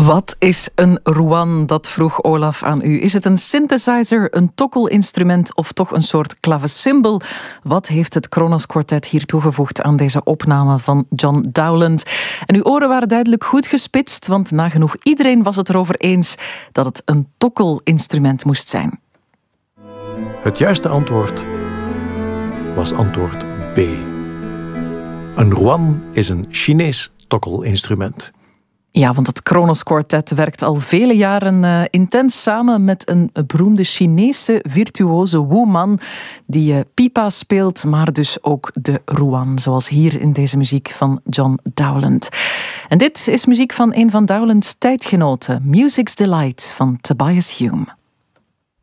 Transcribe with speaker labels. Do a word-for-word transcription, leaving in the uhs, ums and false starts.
Speaker 1: Wat is een ruan? Dat vroeg Olaf aan u. Is het een synthesizer, een tokkelinstrument of toch een soort klavecimbal? Wat heeft het Kronos Quartet hier toegevoegd aan deze opname van John Dowland? En uw oren waren duidelijk goed gespitst, want nagenoeg iedereen was het erover eens dat het een tokkelinstrument moest zijn.
Speaker 2: Het juiste antwoord was antwoord B. Een ruan is een Chinees tokkelinstrument.
Speaker 1: Ja, want het Kronos Quartet werkt al vele jaren uh, intens samen met een beroemde Chinese virtuose Wu Man die uh, pipa speelt, maar dus ook de ruan, zoals hier in deze muziek van John Dowland. En dit is muziek van een van Dowlands tijdgenoten, Music's Delight van Tobias Hume.